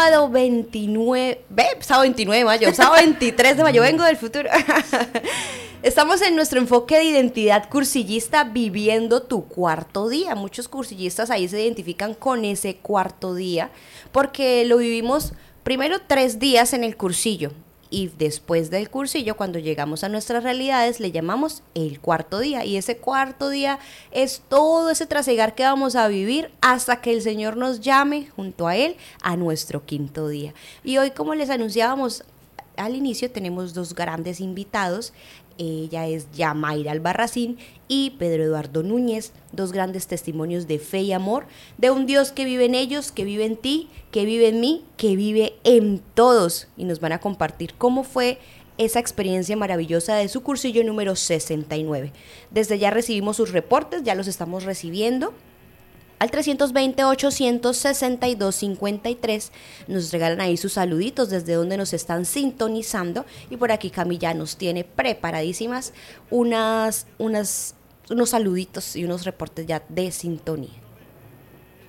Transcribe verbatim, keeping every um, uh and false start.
sábado veintinueve, ve, sábado veintinueve de mayo, sábado veintitrés de mayo, vengo del futuro. Estamos en nuestro enfoque de identidad cursillista viviendo tu cuarto día. Muchos cursillistas ahí se identifican con ese cuarto día porque lo vivimos primero tres días en el cursillo y después del cursillo, cuando llegamos a nuestras realidades, le llamamos el cuarto día. Y ese cuarto día es todo ese trasegar que vamos a vivir hasta que el Señor nos llame junto a Él a nuestro quinto día. Y hoy, como les anunciábamos al inicio, tenemos dos grandes invitados. Ella es Yamaira Albarracín y Pedro Eduardo Núñez, dos grandes testimonios de fe y amor, de un Dios que vive en ellos, que vive en ti, que vive en mí, que vive en todos. Y nos van a compartir cómo fue esa experiencia maravillosa de su cursillo número sesenta y nueve. Desde ya recibimos sus reportes, ya los estamos recibiendo. Al trescientos veinte, ochocientos sesenta y dos, cincuenta y tres nos regalan ahí sus saluditos desde donde nos están sintonizando, y por aquí Cami ya nos tiene preparadísimas unas, unas, unos saluditos y unos reportes ya de sintonía.